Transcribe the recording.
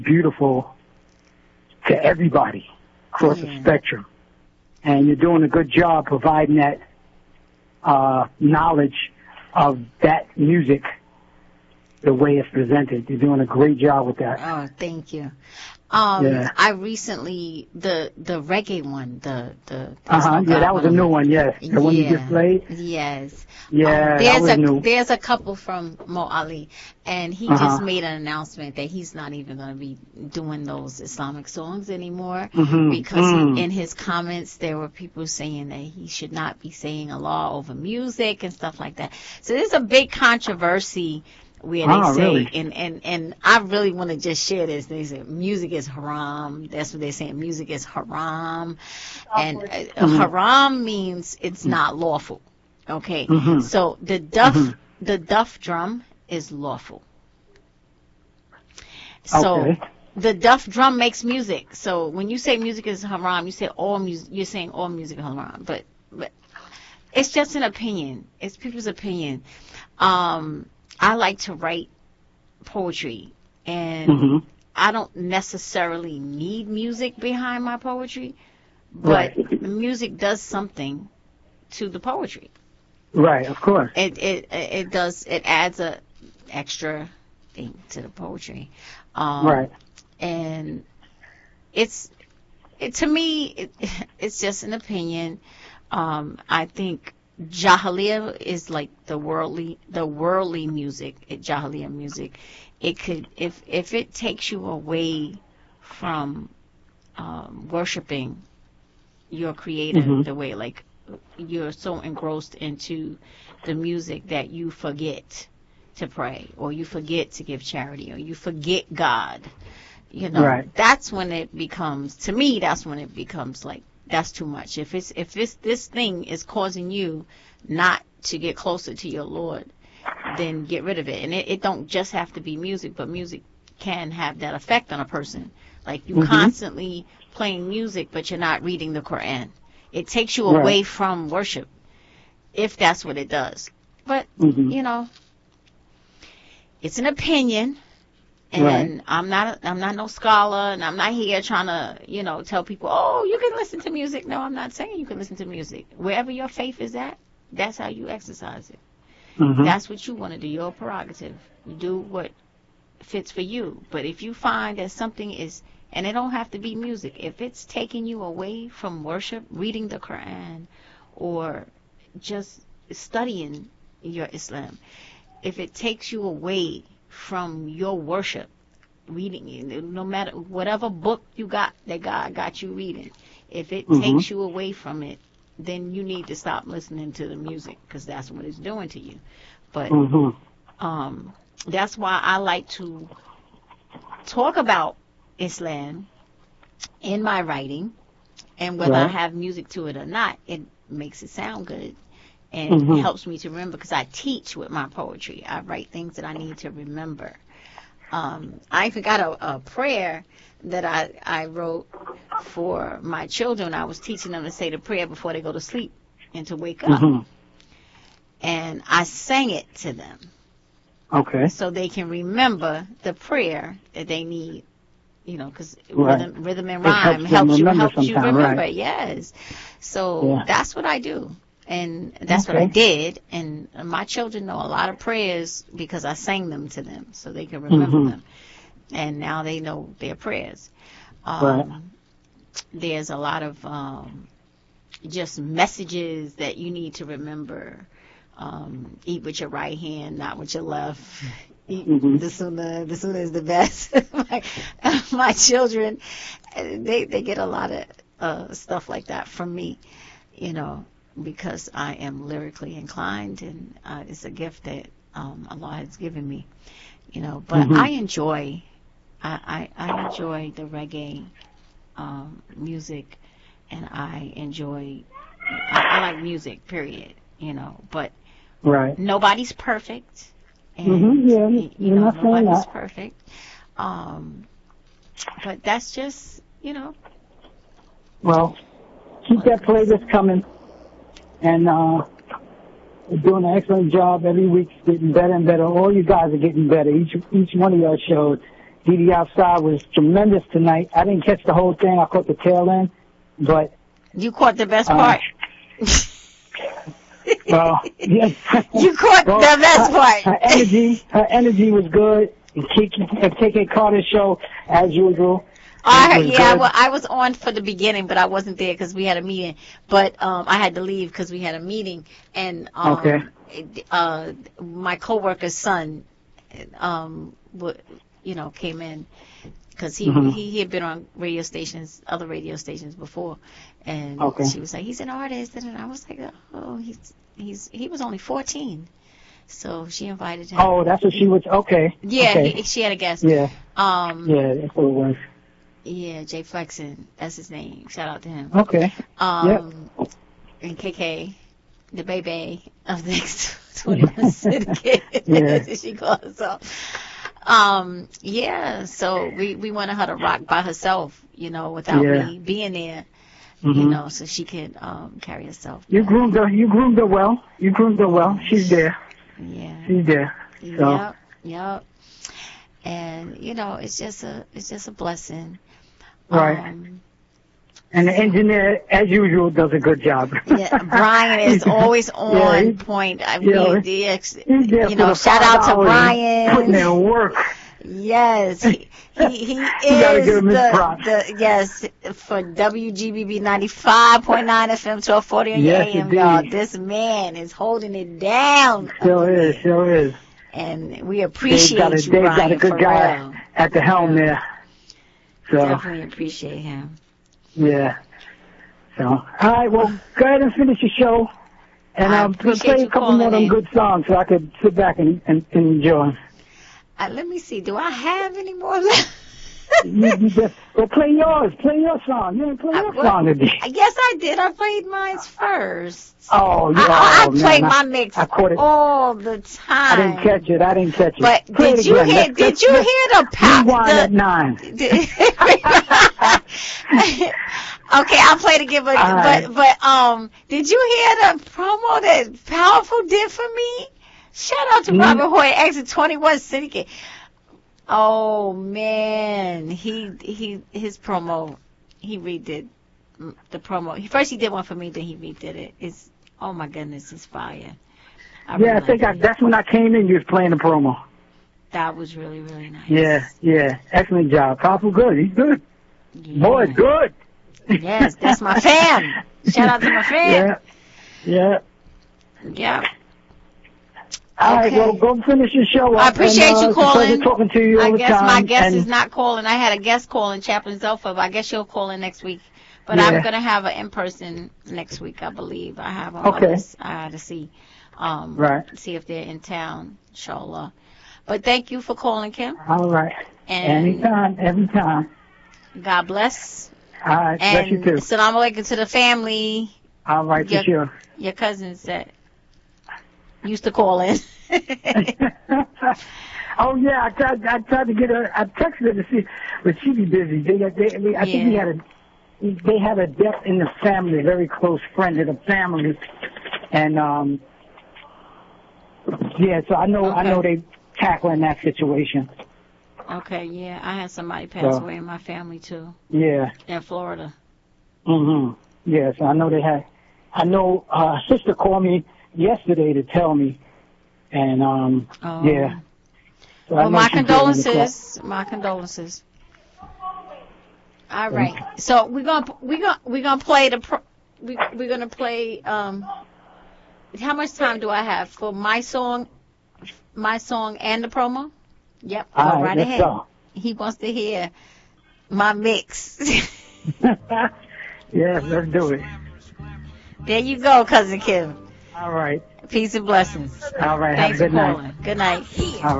beautiful to everybody across the spectrum. And you're doing a good job providing that knowledge of that music the way it's presented. You're doing a great job with that. Oh, thank you. I recently, the reggae one, yeah, that was a new one, yes. The one you just played? Yes. Yeah, that was new. There's a couple from Mo Ali, and he just made an announcement that he's not even going to be doing those Islamic songs anymore, because in his comments there were people saying that he should not be saying Allah over music and stuff like that. So there's a big controversy where they say, really? and I really want to just share this. They say music is haram. That's what they're saying. Music is haram. And haram means it's not lawful. Okay. So the duff drum is lawful. So the duff drum makes music. So when you say music is haram, you say all music. You're saying all music is haram. But it's just an opinion. It's people's opinion. I like to write poetry, and I don't necessarily need music behind my poetry, but the music does something to the poetry. Right, of course. It does. It adds a extra thing to the poetry. Right. And to me, it's just an opinion. I think Jahiliyyah is like the worldly music, Jahiliyyah music. It could, if it takes you away from worshiping your creator, the way like you're so engrossed into the music that you forget to pray, or you forget to give charity, or you forget God. You know, that's when it becomes, to me, that's when it becomes like, that's too much. If this thing is causing you not to get closer to your Lord, then get rid of it. And it don't just have to be music, but music can have that effect on a person. Like you constantly playing music, but you're not reading the Quran. It takes you away from worship, if that's what it does. But, you know, it's an opinion. And I'm not no scholar, and I'm not here trying to, you know, tell people, oh, you can listen to music. No, I'm not saying you can listen to music. Wherever your faith is at, that's how you exercise it. That's what you want to do, your prerogative. You do what fits for you. But if you find that something is, and it don't have to be music, if it's taking you away from worship, reading the Quran, or just studying your Islam, if it takes you away from your worship, reading, no matter whatever book you got that God got you reading, if it takes you away from it, then you need to stop listening to the music, because that's what it's doing to you. But that's why I like to talk about Islam in my writing, and whether I have music to it or not, it makes it sound good. And it helps me to remember, because I teach with my poetry. I write things that I need to remember. I even got a prayer that I wrote for my children. I was teaching them to say the prayer before they go to sleep and to wake up. And I sang it to them. Okay. So they can remember the prayer that they need, you know, because rhythm and rhyme helps you remember. Yes. So that's what I do. And that's what I did. And my children know a lot of prayers because I sang them to them so they can remember them. And now they know their prayers. There's a lot of just messages that you need to remember. Eat with your right hand, not with your left. Eat the sunnah. The sunnah is the best. my children, they get a lot of stuff like that from me, you know, because I am lyrically inclined, and it's a gift that Allah has given me, you know. But I enjoy enjoy the reggae music, and I like music, period, you know. But nobody's perfect, and you know, nobody's perfect. But that's just, you know. Well, keep that playlist coming. And you're doing an excellent job every week, getting better and better. All you guys are getting better. Each one of your shows DD Outside was tremendous tonight. I didn't catch the whole thing. I caught the tail end, but You caught the best part. well, yeah. You caught the best part. Her energy was good. KK Carter's show as usual. I was on for the beginning, but I wasn't there because we had a meeting. But I had to leave because we had a meeting, and my coworker's son, came in because he had been on other radio stations before, and she was like, he's an artist, and I was like, oh, he was only 14. So she invited him. Oh, that's what she was. Okay. Yeah, okay. She had a guest. Yeah. Yeah, that's what it was. Yeah, Jay Flexen. That's his name. Shout out to him. Okay. And KK, the baby of the next 21 Syndicate. As she calls herself. So we wanted her to rock by herself, without me being there. So she could carry herself. You groomed her well. She's there. Yeah. She's there. So. Yep. And it's just a blessing. Right. And the engineer, as usual, does a good job. Yeah, Brian is always on point. I mean, he's there shout out to Brian. Putting in work. Yes, he is for WGBB 95.9 FM 1240 on your AM, y'all. This man is holding it down. Sure is. And we appreciate Brian. They've got a good guy at the helm there. So definitely appreciate him. Yeah. So, all right, well, go ahead and finish your show. And I'll play a couple more of them good songs so I could sit back and enjoy. Let me see. Do I have any more left? Well, play yours. Play your song. You didn't play your song today. Yes, I did. I played mine first. Oh, yeah. I played my mix all the time. I didn't catch it. But did you hear the power? Rewind at 9. Okay, I'll play it again, but did you hear the promo that Powerful did for me? Shout out to Robert Hoy, Exit 21 Syndicate. Oh man, his promo, he redid the promo. First he did one for me, then he redid it. Oh my goodness, it's fire. I think that's when I came in. You was playing the promo. That was really, really nice. Yeah, excellent job. Powerful, good. He's good. Yeah. Boy, good. Yes, that's my fam. Shout out to my fam. Yeah. All Okay. right, well, go finish your show. I appreciate you calling. It's a pleasure talking to you all the time. I guess my guest is not calling. I had a guest calling, Chaplain Zelfa, but I guess she'll call in next week. But I'm going to have an in-person next week, I believe. I have on my list. I had to see. See if they're in town, inshallah. But thank you for calling, Kim. All right. And anytime, every time. God bless. All right, bless you too. Assalamu alaikum to the family. All right, for sure. Your cousins that used to call in. Oh yeah, I tried to get her. I texted her to see, but she be busy. I think they had a death in the family, a very close friend of the family, and so I know they tackling that situation. Okay, yeah, I had somebody pass away in my family too. Yeah. In Florida. Yeah, so I know they had. I know sister called me yesterday to tell me, and yeah. So well, my condolences. My condolences. All right. So we're gonna play we're gonna play. How much time do I have for my song and the promo? Yep. Go right ahead. Go. He wants to hear my mix. Yeah, let's do it. There you go, Cousin Kim. All right. Peace and blessings. All right. Thanks have a good for calling. night. Good night. All right.